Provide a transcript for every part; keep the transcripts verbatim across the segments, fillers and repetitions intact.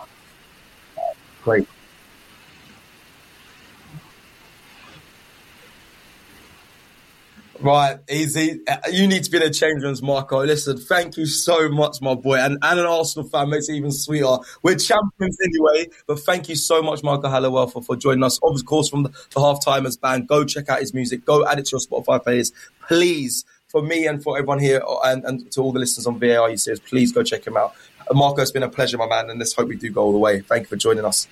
Great. Right, easy. You need to be in the change rooms, Marco. Listen, thank you so much, my boy. And, and an Arsenal fan makes it even sweeter. We're champions anyway, but thank you so much, Marco Halliwell, for, for joining us. Of course, from the, the Half-Timers band. Go check out his music. Go add it to your Spotify playlist. Please, for me and for everyone here and, and to all the listeners on V A R U series, please go check him out. Uh, Marco, it's been a pleasure, my man, and let's hope we do go all the way. Thank you for joining us.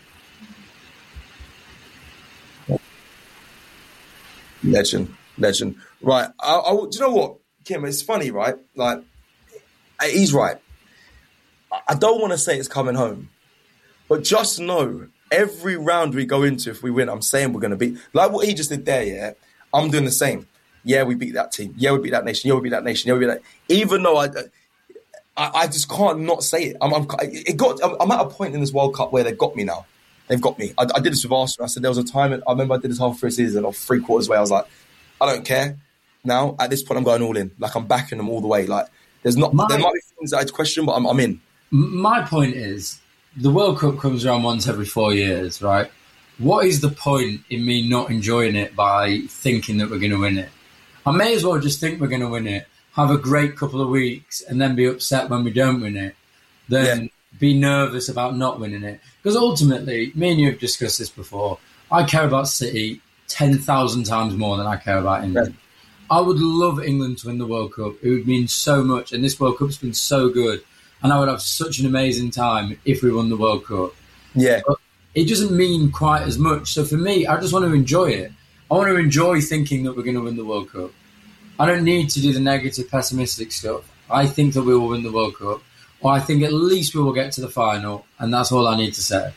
Legend. Legend. Right. I, I, do you know what, Kim? It's funny, right? Like, he's right. I don't want to say it's coming home, but just know every round we go into, if we win, I'm saying we're going to beat. Like what he just did there, yeah? I'm doing the same. Yeah, we beat that team. Yeah, we beat that nation. Yeah, we beat that nation. Yeah, we beat that. Even though I, I, I just can't not say it. I'm, I'm, it got. I'm at a point in this World Cup where they've got me now. They've got me. I, I did this with Arsenal. I said there was a time. I remember I did this halfway through the season or three quarters way. I was like, I don't care. Now, at this point, I'm going all in. Like, I'm backing them all the way. Like, there's not, my, there might be things that I'd question, but I'm, I'm in. My point is, the World Cup comes around once every four years, right? What is the point in me not enjoying it by thinking that we're going to win it? I may as well just think we're going to win it, have a great couple of weeks, and then be upset when we don't win it, than yeah. be nervous about not winning it. Because ultimately, me and you have discussed this before, I care about City ten thousand times more than I care about England. Yeah. I would love England to win the World Cup. It would mean so much. And this World Cup's been so good. And I would have such an amazing time if we won the World Cup. Yeah. But it doesn't mean quite as much. So for me, I just want to enjoy it. I want to enjoy thinking that we're going to win the World Cup. I don't need to do the negative, pessimistic stuff. I think that we will win the World Cup. Or I think at least we will get to the final. And that's all I need to say.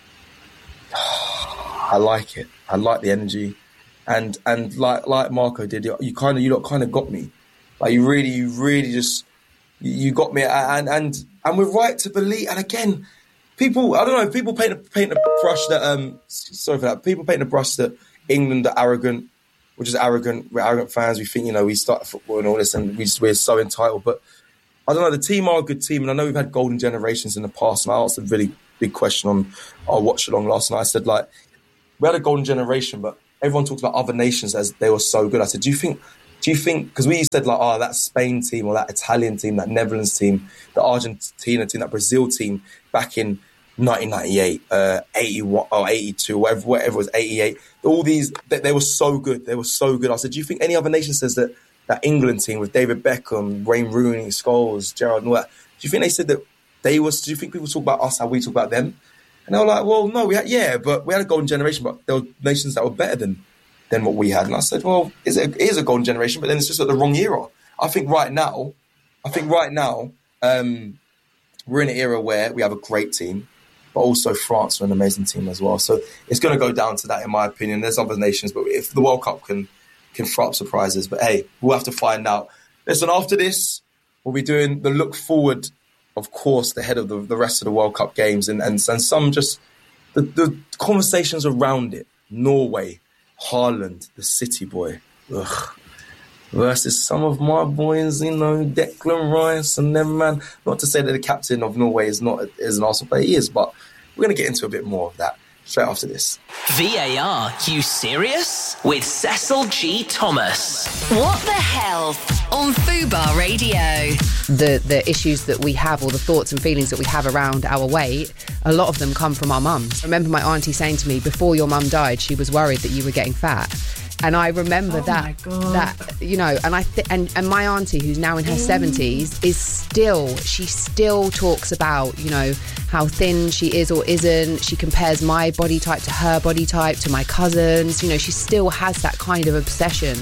I like it. I like the energy. And and like like Marco did, you kind of you lot kind of got me, like you really you really just you got me, and and and we're right to believe. And again, people I don't know, people paint a paint a brush that um sorry for that. People paint a brush that England are arrogant, we're just arrogant. We're arrogant fans. We think you know we start football and all this, and we just, we're so entitled. But I don't know. The team are a good team, and I know we've had golden generations in the past. And I asked a really big question on our watch along last night. I said like we had a golden generation, but everyone talks about other nations as they were so good. I said, do you think, do you think, because we said like, oh, that Spain team or that Italian team, that Netherlands team, the Argentina team, that Brazil team back in nineteen ninety-eight, uh, eighty-one or eighty-two, whatever, whatever it was, eighty-eight, all these, they, they were so good. They were so good. I said, do you think any other nation says that that England team with David Beckham, Wayne Rooney, Scholes, Gerrard and all that, do you think they said that they was, do you think people talk about us how we talk about them? And they were like, well, no, we had, yeah, but we had a golden generation, but there were nations that were better than, than what we had. And I said, well, is it, it is a golden generation, but then it's just at the wrong era. I think right now, I think right now, um, we're in an era where we have a great team, but also France are an amazing team as well. So it's going to go down to that, in my opinion. There's other nations, but if the World Cup can, can throw up surprises, but hey, we'll have to find out. Listen, after this, we'll be doing the look forward, of course, the head of the, the rest of the World Cup games and, and, and some just the, the conversations around it. Norway, Haaland, the City boy, ugh, versus some of my boys, you know, Declan Rice and them, man. Not to say that the captain of Norway is not is an Arsenal player, he is, but we're going to get into a bit more of that straight after this. V A R, you serious? With Cecil G. Thomas. What the hell? On Fubar Radio. The the issues that we have, or the thoughts and feelings that we have around our weight, a lot of them come from our mums. I remember my auntie saying to me, before your mum died, she was worried that you were getting fat. And I remember oh that, that you know, and I th- and, and my auntie, who's now in her seventies, is still, she still talks about, you know, how thin she is or isn't. She compares my body type to her body type, to my cousins. You know, she still has that kind of obsession.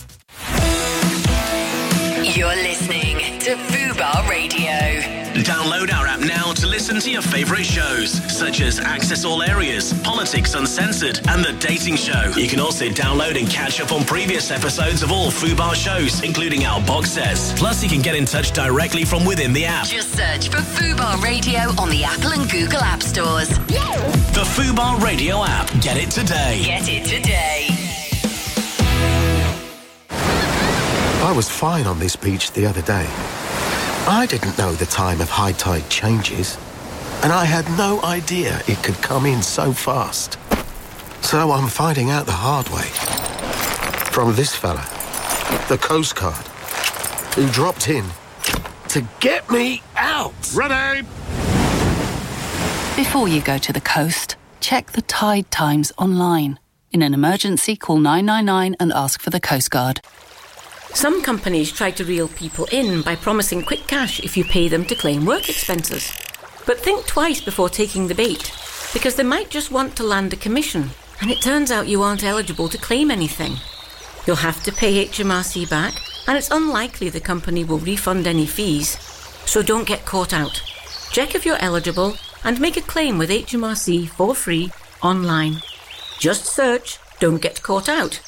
You're listening to Fubar Radio. Download our app now to listen to your favourite shows, such as Access All Areas, Politics Uncensored, and The Dating Show. You can also download and catch up on previous episodes of all Fubar shows, including our box sets. Plus, you can get in touch directly from within the app. Just search for Fubar Radio on the Apple and Google App Stores. The Fubar Radio app. Get it today. Get it today. I was fine on this beach the other day. I didn't know the time of high tide changes. And I had no idea it could come in so fast. So I'm finding out the hard way. From this fella, the Coast Guard, who dropped in to get me out. Ready! Before you go to the coast, check the tide times online. In an emergency, call nine nine nine and ask for the Coast Guard. Some companies try to reel people in by promising quick cash if you pay them to claim work expenses. But think twice before taking the bait, because they might just want to land a commission, and it turns out you aren't eligible to claim anything. You'll have to pay H M R C back, and it's unlikely the company will refund any fees. So don't get caught out. Check if you're eligible and make a claim with H M R C for free online. Just search Don't Get Caught Out.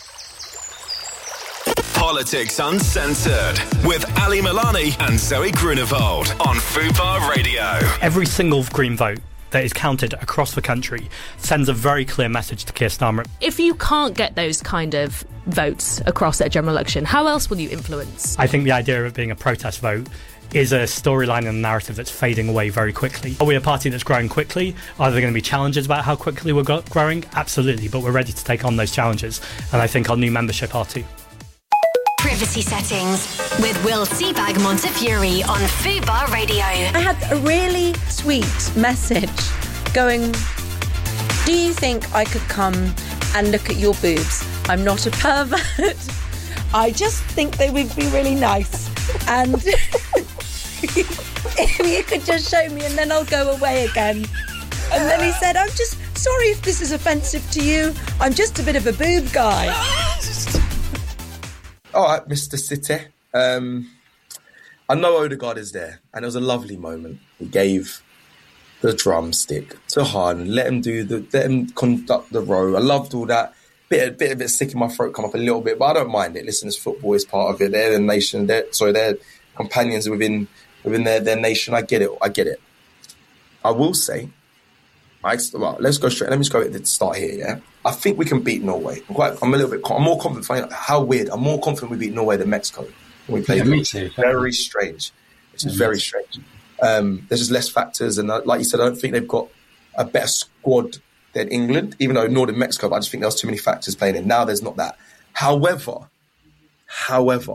Politics Uncensored with Ali Milani and Zoe Grunewald on Fubar Radio. Every single Green vote that is counted across the country sends a very clear message to Keir Starmer. If you can't get those kind of votes across at a general election, how else will you influence? I think the idea of it being a protest vote is a storyline and a narrative that's fading away very quickly. Are we a party that's growing quickly? Are there going to be challenges about how quickly we're go- growing? Absolutely, but we're ready to take on those challenges, and I think our new membership are too. Privacy Settings with Will Seabag Montefiore on Fubar Radio. I had a really sweet message going, do you think I could come and look at your boobs? I'm not a pervert. I just think they would be really nice. And if you could just show me and then I'll go away again. And then he said, I'm just sorry if this is offensive to you. I'm just a bit of a boob guy. All right, Mister City. Um, I know Odegaard is there, and it was a lovely moment. He gave the drumstick to Han, let him do the, let him conduct the row. I loved all that. Bit, a bit, a bit sick in my throat, come up a little bit, but I don't mind it. Listen, it's football is part of it. They're the nation. They're, sorry, they're companions within within their, their nation. I get it. I get it. I will say, I, well, let's go straight. Let me just go at the start here. Yeah. I think we can beat Norway. I'm, quite, I'm a little bit. I'm more confident. Funny, how weird! I'm more confident we beat Norway than Mexico when we played. Yeah, them. me too. Very strange. It's just yeah, very strange. Um, there's just less factors, and uh, like you said, I don't think they've got a better squad than England. Even though Northern Mexico, but I just think there was too many factors playing in. Now there's not that. However, however,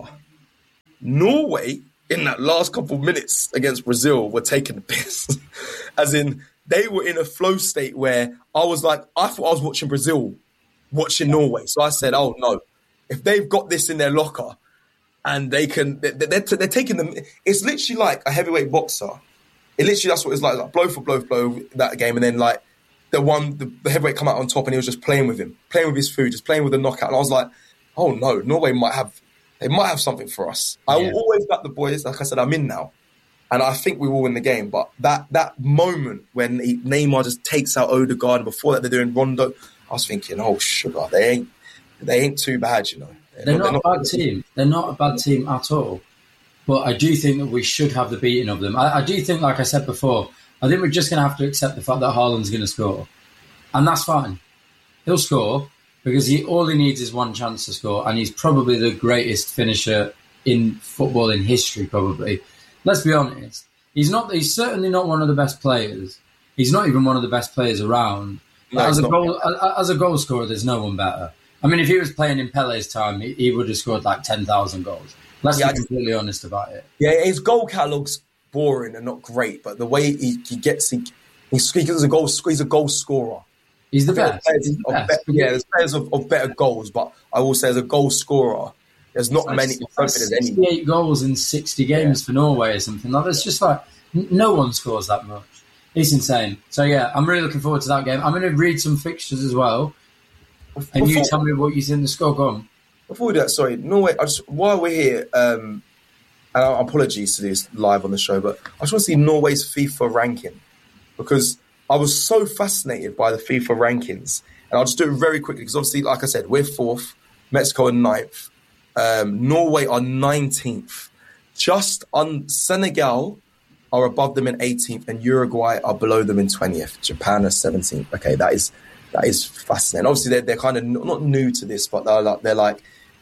Norway in that last couple of minutes against Brazil were taking the piss, as in. They were in a flow state where I was like, I thought I was watching Brazil, watching Norway. So I said, oh no, if they've got this in their locker and they can, they're, they're, they're taking them. It's literally like a heavyweight boxer. It literally, that's what it's like, like blow for blow for blow, that game. And then like the one, the, the heavyweight come out on top and he was just playing with him, playing with his food, just playing with the knockout. And I was like, oh no, Norway might have, they might have something for us. I will always back the boys. Like I said, I'm in now. And I think we will win the game. But that that moment when he, Neymar just takes out Odegaard, and before that they're doing Rondo, I was thinking, oh, sugar, they ain't they ain't too bad, you know. They're, they're, not, they're not a bad team. They're not a bad team at all. But I do think that we should have the beating of them. I, I do think, like I said before, I think we're just going to have to accept the fact that Haaland's going to score. And that's fine. He'll score because he all he needs is one chance to score. And he's probably the greatest finisher in football in history, probably. Let's be honest. He's not. He's certainly not one of the best players. He's not even one of the best players around. No, as a not. goal, as a goal scorer, there's no one better. I mean, if he was playing in Pele's time, he, he would have scored like ten thousand goals. Let's yeah, be completely honest about it. Yeah, his goal catalogue's boring and not great, but the way he, he gets, he, he's, he's a goal, he's a goal scorer. He's the best. Players He's the of best. Be- yeah, there's players of, of better goals, but I will say as a goal scorer, there's not Like, many. I don't think there's any. sixty-eight goals in sixty games yeah. for Norway or something. Like, it's just like n- no one scores that much. It's insane. So yeah, I'm really looking forward to that game. I'm going to read some fixtures as well, and before, you tell me what you think the score. Go on. Before we do that, sorry, Norway. I just while we're here, um, and I, apologies to do this live on the show, but I just want to see Norway's FIFA ranking because I was so fascinated by the FIFA rankings, and I'll just do it very quickly because obviously, like I said, we're fourth, Mexico are ninth. Um, Norway are nineteenth. Just on Senegal are above them in eighteenth, and Uruguay are below them in twentieth. Japan are seventeenth. Okay, that is that is fascinating. Obviously, they're they're kind of n- not new to this, but they're like they're like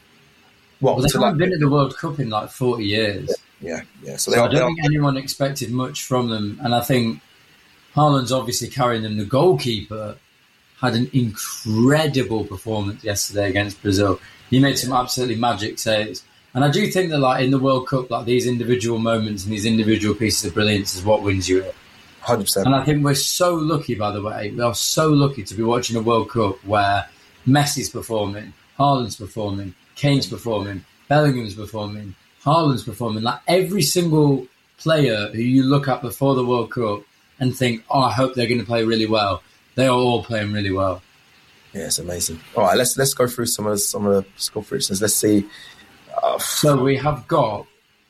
well, well they haven't like, been at the World Cup in like forty years. Yeah, yeah. yeah. So, so they are, I don't think are, anyone expected much from them, and I think Haaland's obviously carrying them. The goalkeeper had an incredible performance yesterday against Brazil. He made some absolutely magic saves. And I do think that, like, in the World Cup, like, these individual moments and these individual pieces of brilliance is what wins you it. one hundred percent. And I think we're so lucky, by the way, we are so lucky to be watching a World Cup where Messi's performing, Haaland's performing, Kane's performing, Bellingham's performing, Haaland's performing. Like, every single player who you look at before the World Cup and think, oh, I hope they're going to play really well, they are all playing really well. Yeah, it's amazing. All right, let's let's go through some of the, some of the score predictions. Let's see. Uh, so we have got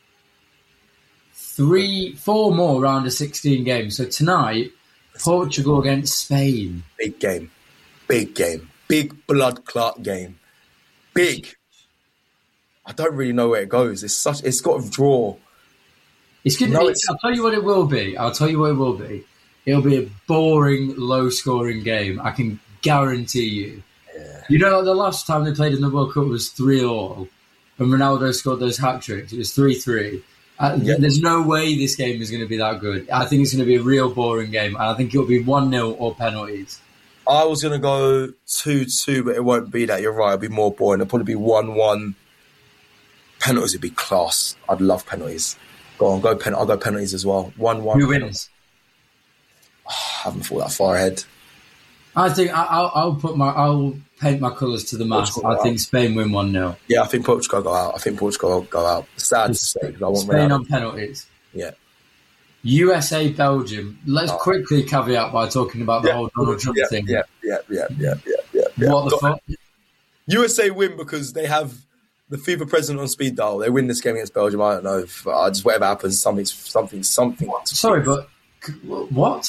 three, four more round of sixteen games. So tonight, Portugal against Spain. Big game. Big game. Big blood clot game. Big. I don't really know where it goes. It's such. It's got a draw. It's going to no, be. I'll tell you what it will be. I'll tell you what it will be. It'll be a boring, low-scoring game. I can guarantee you. Yeah. You know, like the last time they played in the World Cup was three all. When Ronaldo scored those hat-tricks, it was three three. Uh, Yep. There's no way this game is going to be that good. I think it's going to be a real boring game, and I think it'll be one nil or penalties. I was going to go two two, but it won't be that. You're right. It'll be more boring. It'll probably be one one. Penalties would be class. I'd love penalties. Go on, go pen. I'll go penalties as well. one one. Who wins? I haven't thought that far ahead. I think I- I'll, I'll put my I'll paint my colours to the mast. Portugal I think out. Spain win one nil. Yeah, I think Portugal go out. I think Portugal will go out. Sad to say, because I want Spain Ronaldo. on penalties. Yeah. U S A Belgium. Let's Oh. quickly caveat by talking about the Yeah, whole Donald Trump yeah, thing. yeah, yeah, yeah, yeah, yeah, yeah, yeah. What the Got- fuck? U S A win because they have the FIFA president on speed dial. They win this game against Belgium. I don't know. If, uh, just whatever happens, something, something, something. Sorry, but c- what?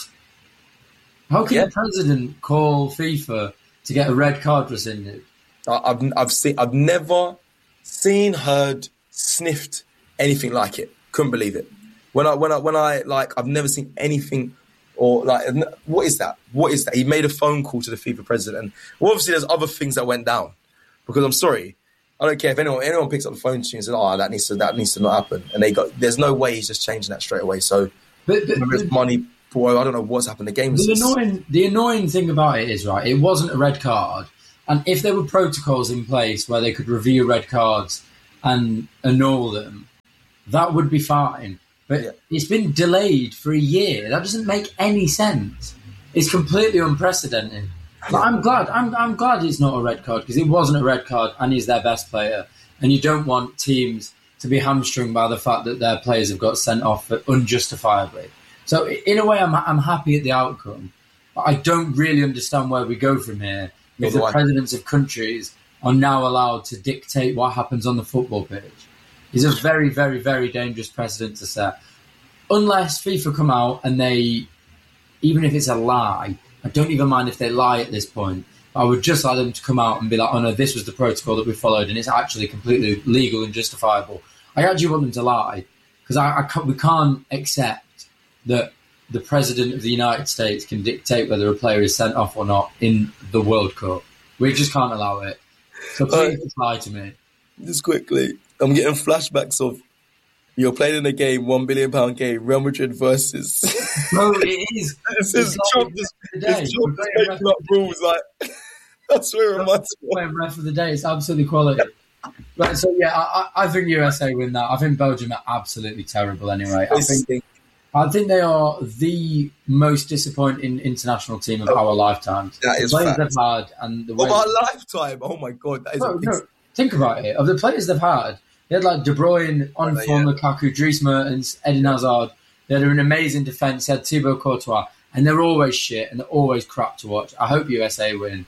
How can Yeah. the president call FIFA to get a red card rescinded? I- I've I've seen I've never seen, heard, sniffed anything like it. Couldn't believe it. When I when I when I like I've never seen anything or like what is that? What is that? He made a phone call to the FIFA president. And well, obviously there's other things that went down. Because I'm sorry, I don't care if anyone anyone picks up the phone to you and says, "Oh, that needs to that needs to not happen." And they got there's no way he's just changing that straight away. So But, but, whether it's but money, boy, I don't know what's happened. The game's the just- annoying the annoying thing about it is, right, it wasn't a red card. And if there were protocols in place where they could review red cards and annul them, that would be fine. But Yeah. it's been delayed for a year. That doesn't make any sense. It's completely unprecedented. But I'm glad. I'm I'm glad it's not a red card because it wasn't a red card, and he's their best player. And you don't want teams to be hamstrung by the fact that their players have got sent off unjustifiably. So in a way, I'm I'm happy at the outcome. But I don't really understand where we go from here if Neither the do I. presidents of countries are now allowed to dictate what happens on the football pitch. It's a very, very, very dangerous precedent to set. Unless FIFA come out and they, even if it's a lie, I don't even mind if they lie at this point. I would just like them to come out and be like, oh no, this was the protocol that we followed and it's actually completely legal and justifiable. I actually want them to lie because I, I can't, we can't accept that the President of the United States can dictate whether a player is sent off or not in the World Cup. We just can't allow it. So please just lie to me. Just quickly, I'm getting flashbacks of you're playing in a game, one billion pound game, Real Madrid versus. No, it is. This is It's Trump like just, the day. it's Trump We're just playing making up rules like. That's where it reminds me. Playing ref of the day, it's absolutely quality. Right, so yeah, I, I I think U S A win that. I think Belgium are absolutely terrible anyway. I think I think they are the most disappointing international team of our lifetimes. That is the players fact. they've had and the way Of our lifetime. Oh my God. That is no, a big. no, think about it. Of the players they've had, they had like De Bruyne, on Yeah, form yeah. Lukaku, Dries Mertens, Eden Hazard. They had an amazing defence. They had Thibaut Courtois, and they're always shit and they're always crap to watch. I hope U S A win,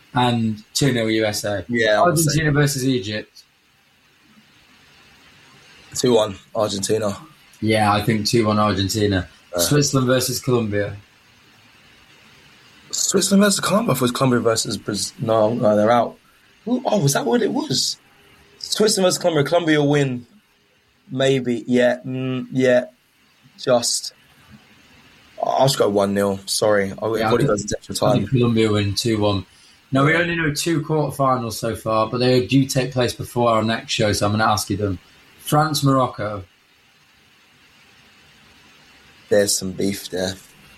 and two nil U S A. Yeah, I'm Argentina versus Egypt. two one Argentina. Yeah, I think two one Argentina. Uh, Switzerland versus Colombia. Switzerland versus Colombia. I thought it was Colombia versus Brazil. No, no, they're out. Ooh, oh, was that what it was? Switzerland versus Colombia. Colombia win. Maybe. Yeah. Mm, yeah. Just. I'll just go one nil. Sorry. I'll Yeah, everybody I goes into extra I think time. Colombia win two one. Now, we only know two quarterfinals so far, but they do take place before our next show, so I'm going to ask you them. France, Morocco. There's some beef there.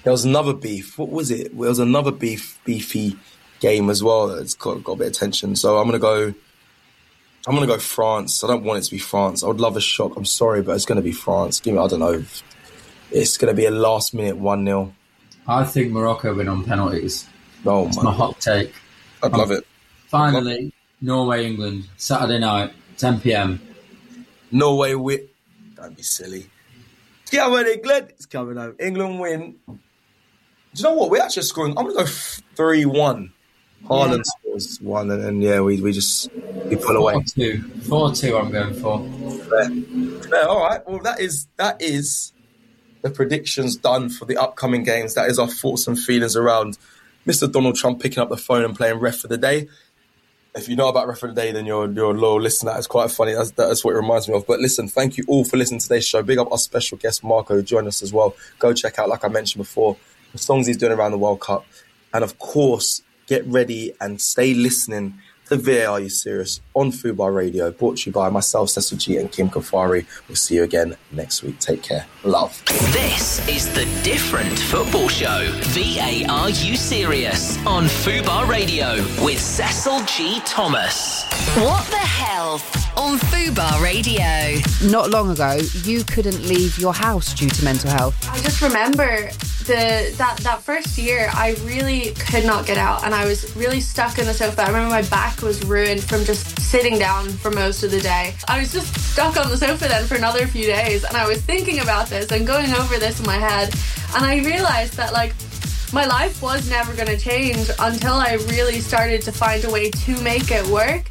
there was another beef. What was it? There was another beef, beefy game as well that's got, got a bit of attention. So I'm going to go... I'm going to go France. I don't want it to be France. I would love a shock. I'm sorry, but it's going to be France. Give me, I don't know. It's going to be a last minute one nil. I think Morocco win on penalties. Oh, That's man. my hot take. I'd love it. Finally, Norway, England, Saturday night, ten p.m. Norway win. Don't be silly. It's coming, England. It's coming home. England win. Do you know what? We're actually scoring. I'm going to go three one. Haaland yeah. scores one, and then yeah, we we just we pull away. four two four two I'm going for. Fair. Fair. All right. Well, that is that is the predictions done for the upcoming games. That is our thoughts and feelings around Mister Donald Trump picking up the phone and playing ref for the day. If you know about ref for the day, then you're you're a loyal listener. That's quite funny. That's that's what it reminds me of. But listen, thank you all for listening to today's show. Big up our special guest Marco, who joined us as well. Go check out, like I mentioned before, the songs he's doing around the World Cup, and of course, get ready and stay listening to V A Are You Serious on Fubar Radio, brought to you by myself, Cecil G, and Kim Kafari. We'll see you again next week. Take care. Love. This is the Different Football Show. V A Are You Serious on Fubar Radio with Cecil G. Thomas. What the hell on Fubar Radio? Not long ago, you couldn't leave your house due to mental health. I just remember the that, that first year, I really could not get out, and I was really stuck in the sofa. I remember my back was ruined from just sitting down for most of the day. I was just stuck on the sofa then for another few days, and I was thinking about this and going over this in my head, and I realised that, like, my life was never going to change until I really started to find a way to make it work.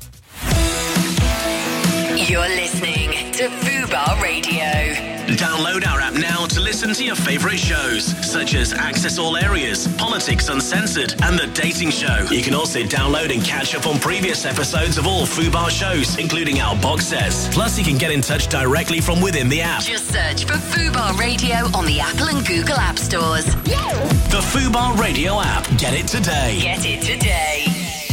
You're listening to Fubar Radio. Download our app now to listen to your favourite shows, such as Access All Areas, Politics Uncensored, and The Dating Show. You can also download and catch up on previous episodes of all Fubar shows, including our box sets. Plus, you can get in touch directly from within the app. Just search for Fubar Radio on the Apple and Google App Stores. The Fubar Radio app. Get it today. Get it today.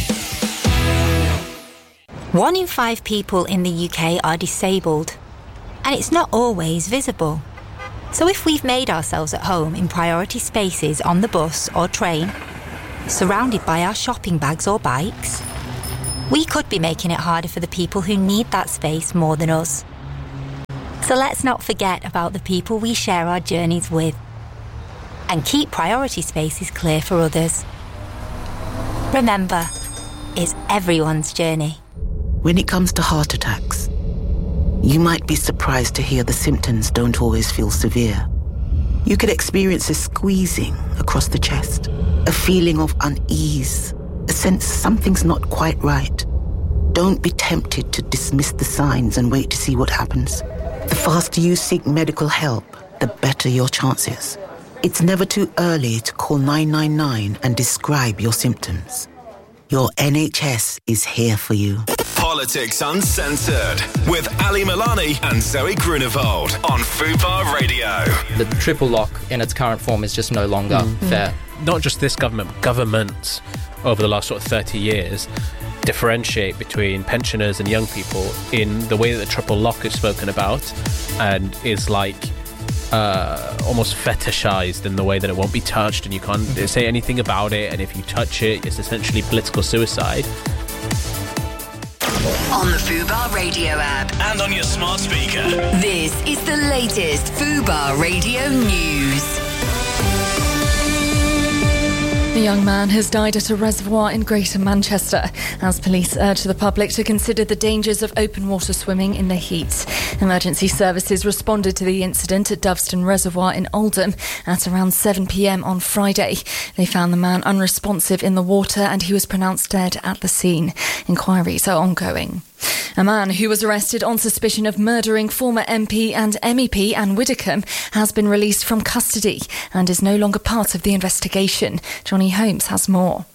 One in five people in the U K are disabled, and it's not always visible. So if we've made ourselves at home in priority spaces on the bus or train, surrounded by our shopping bags or bikes, we could be making it harder for the people who need that space more than us. So let's not forget about the people we share our journeys with, and keep priority spaces clear for others. Remember, it's everyone's journey. When it comes to heart attacks, you might be surprised to hear the symptoms don't always feel severe. You could experience a squeezing across the chest, a feeling of unease, a sense something's not quite right. Don't be tempted to dismiss the signs and wait to see what happens. The faster you seek medical help, the better your chances. It's never too early to call nine nine nine and describe your symptoms. Your N H S is here for you. Politics Uncensored with Ali Milani and Zoe Grunewald on Fubar Radio. The triple lock in its current form is just no longer mm. fair. Not just this government, governments over the last sort of thirty years differentiate between pensioners and young people in the way that the triple lock is spoken about and is like uh, almost fetishized in the way that it won't be touched and you can't say anything about it, and if you touch it, it's essentially political suicide. On the Fubar Radio app. And on your smart speaker. This is the latest Fubar Radio news. A young man has died at a reservoir in Greater Manchester as police urge the public to consider the dangers of open water swimming in the heat. Emergency services responded to the incident at Doveston Reservoir in Oldham at around seven p.m. on Friday. They found the man unresponsive in the water and he was pronounced dead at the scene. Inquiries are ongoing. A man who was arrested on suspicion of murdering former M P and M E P Anne Widdecombe has been released from custody and is no longer part of the investigation. Johnny Holmes has more.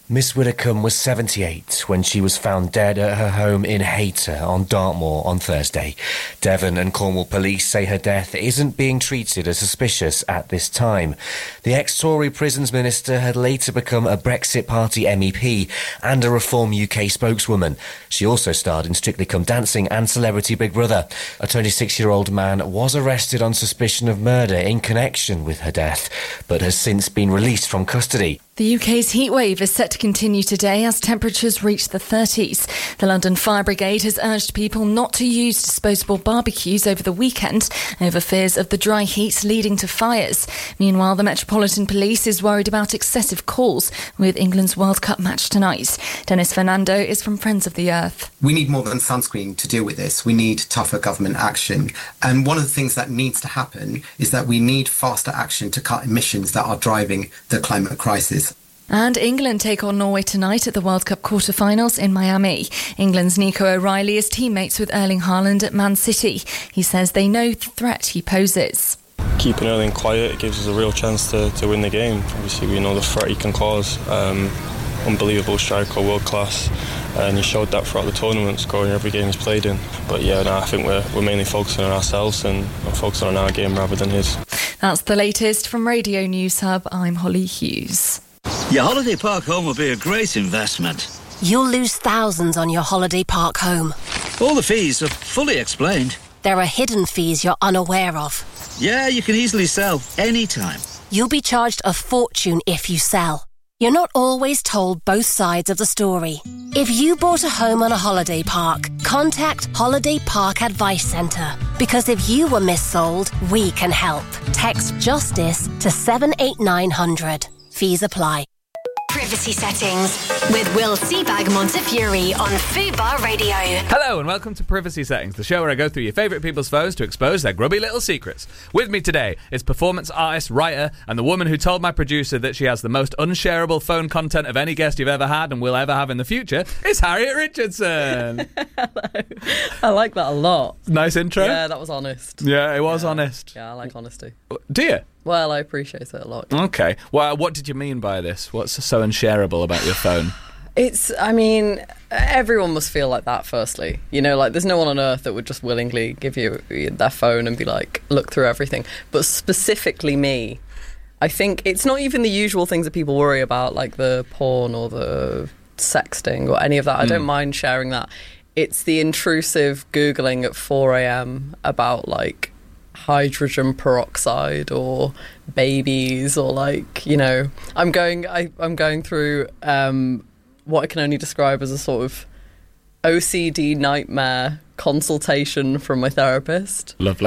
Miss Widdicombe was seventy-eight when she was found dead at her home in Hayter on Dartmoor on Thursday. Devon and Cornwall police say her death isn't being treated as suspicious at this time. The ex-Tory Prisons Minister had later become a Brexit Party M E P and a Reform U K spokeswoman. She also starred in Strictly Come Dancing and Celebrity Big Brother. A twenty-six-year-old man was arrested on suspicion of murder in connection with her death, but has since been released from custody. The U K's heatwave is set to continue today as temperatures reach the thirties. The London Fire Brigade has urged people not to use disposable barbecues over the weekend over fears of the dry heat leading to fires. Meanwhile, the Metropolitan Police is worried about excessive calls with England's World Cup match tonight. Dennis Fernando is from Friends of the Earth. We need more than sunscreen to deal with this. We need tougher government action. And one of the things that needs to happen is that we need faster action to cut emissions that are driving the climate crisis. And England take on Norway tonight at the World Cup quarter-finals in Miami. England's Nico O'Reilly is teammates with Erling Haaland at Man City. He says they know the threat he poses. Keeping Erling quiet, it gives us a real chance to, to win the game. Obviously, we know the threat he can cause. Um, unbelievable striker, world class, and he showed that throughout the tournament, scoring every game he's played in. But yeah, no, I think we're, we're mainly focusing on ourselves and, and focusing on our game rather than his. That's the latest from Radio News Hub. I'm Holly Hughes. Your holiday park home will be a great investment. You'll lose thousands on your holiday park home. All the fees are fully explained. There are hidden fees you're unaware of. Yeah, you can easily sell anytime. You'll be charged a fortune if you sell. You're not always told both sides of the story. If you bought a home on a holiday park, contact Holiday Park Advice Centre. Because if you were missold, we can help. Text JUSTICE to seven eight nine hundred. Fees apply. Privacy Settings with Will Seabag Montefiore on Fubar Radio. Hello and welcome to Privacy Settings, the show where I go through your favourite people's phones to expose their grubby little secrets. With me today is performance artist, writer, and the woman who told my producer that she has the most unshareable phone content of any guest you've ever had and will ever have in the future, is Harriet Richardson. Hello. I like that a lot. Nice intro. Yeah, that was honest. Yeah, it was yeah. honest. Yeah, I like honesty. Do you? Well, I appreciate it a lot. Okay. Well, what did you mean by this? What's so unshareable about your phone? It's, I mean, everyone must feel like that, firstly. You know, like, there's no one on earth that would just willingly give you their phone and be like, look through everything. But specifically me, I think it's not even the usual things that people worry about, like the porn or the sexting or any of that. I mm. don't mind sharing that. It's the intrusive Googling at four a.m. about, like, hydrogen peroxide or babies or, like, you know, I'm going I, I'm going through um, what I can only describe as a sort of O C D nightmare consultation from my therapist. Lovely.